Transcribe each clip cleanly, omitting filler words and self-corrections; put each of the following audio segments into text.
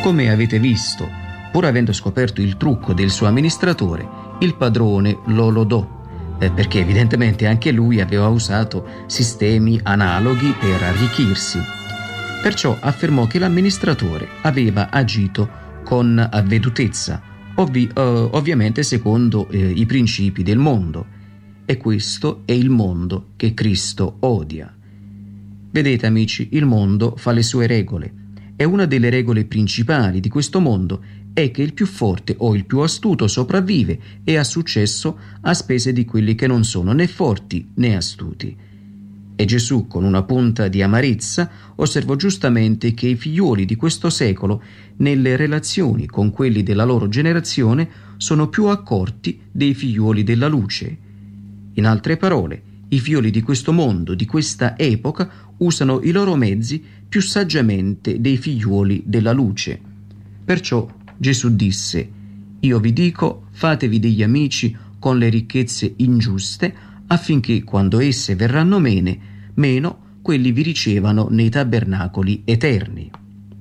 Come avete visto, pur avendo scoperto il trucco del suo amministratore, il padrone lo lodò, perché evidentemente anche lui aveva usato sistemi analoghi per arricchirsi. Perciò affermò che l'amministratore aveva agito con avvedutezza, ovviamente secondo i principi del mondo, e questo è il mondo che Cristo odia. Vedete amici, il mondo fa le sue regole, e una delle regole principali di questo mondo è che il più forte o il più astuto sopravvive e ha successo a spese di quelli che non sono né forti né astuti. E Gesù, con una punta di amarezza, osservò giustamente che i figliuoli di questo secolo, nelle relazioni con quelli della loro generazione, sono più accorti dei figliuoli della luce. In altre parole, i figliuoli di questo mondo, di questa epoca, usano i loro mezzi più saggiamente dei figliuoli della luce. Perciò Gesù disse: «Io vi dico, fatevi degli amici con le ricchezze ingiuste, affinché quando esse verranno meno, quelli vi ricevano nei tabernacoli eterni».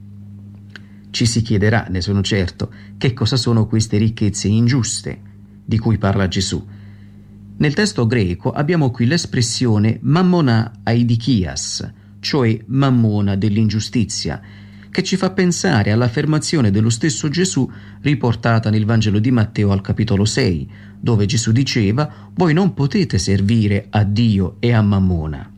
Ci si chiederà, ne sono certo, che cosa sono queste ricchezze ingiuste di cui parla Gesù. Nel testo greco abbiamo qui l'espressione mammona aidikias, cioè mammona dell'ingiustizia, che ci fa pensare all'affermazione dello stesso Gesù riportata nel Vangelo di Matteo al capitolo 6, dove Gesù diceva: «Voi non potete servire a Dio e a Mammona».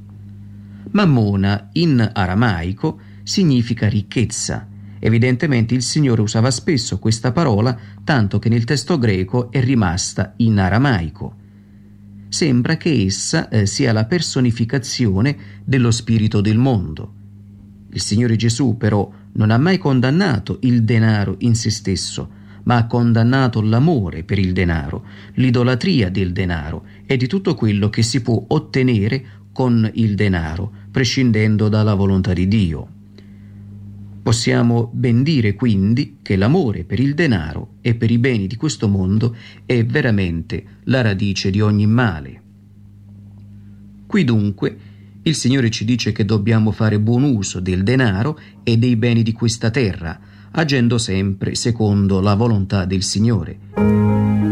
Mammona in aramaico significa ricchezza. Evidentemente il Signore usava spesso questa parola, tanto che nel testo greco è rimasta in aramaico. Sembra che essa sia la personificazione dello spirito del mondo. Il Signore Gesù però non ha mai condannato il denaro in se stesso, ma ha condannato l'amore per il denaro, l'idolatria del denaro e di tutto quello che si può ottenere con il denaro, prescindendo dalla volontà di Dio. Possiamo ben dire quindi che l'amore per il denaro e per i beni di questo mondo è veramente la radice di ogni male. Qui dunque il Signore ci dice che dobbiamo fare buon uso del denaro e dei beni di questa terra, agendo sempre secondo la volontà del Signore.